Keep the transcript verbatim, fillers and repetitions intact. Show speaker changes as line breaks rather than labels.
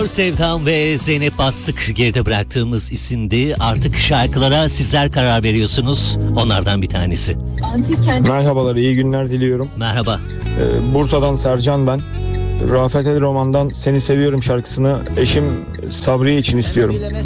Sevdam ve Zeynep Bastık geride bıraktığımız isimdi. Artık şarkılara sizler karar veriyorsunuz. Onlardan bir tanesi.
Merhabalar, iyi günler diliyorum.
Merhaba.
Ee, Bursa'dan Sercan ben. Rafet El Roman'dan Seni Seviyorum şarkısını eşim Sabriye için istiyorum.